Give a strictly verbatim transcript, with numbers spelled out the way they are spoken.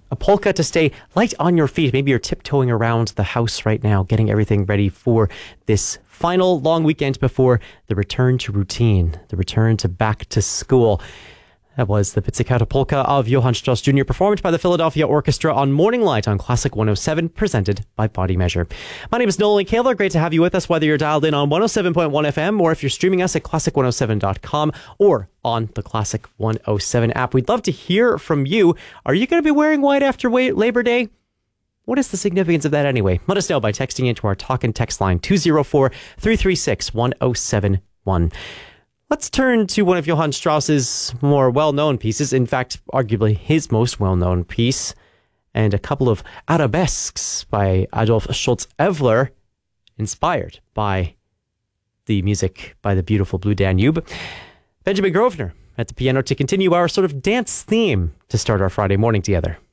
A polka to stay light on your feet. Maybe you're tiptoeing around the house right now, getting everything ready for this final long weekend before the return to routine, the return to back to school. That was the Pizzicato Polka of Johann Strauss Junior, performed by the Philadelphia Orchestra on Morning Light on Classic one oh seven, presented by Body Measure. My name is Nolan Kaler. Great to have you with us, whether you're dialed in on one oh seven point one F M or if you're streaming us at classic one oh seven dot com or on the Classic one oh seven app. We'd love to hear from you. Are you going to be wearing white after Labor Day? What is the significance of that anyway? Let us know by texting into our talk and text line two oh four, three three six, one oh seven one. Let's turn to one of Johann Strauss's more well-known pieces, in fact, arguably his most well-known piece, and a couple of arabesques by Adolf Schultz-Evler, inspired by the music by the beautiful Blue Danube. Benjamin Grosvenor at the piano to continue our sort of dance theme to start our Friday morning together.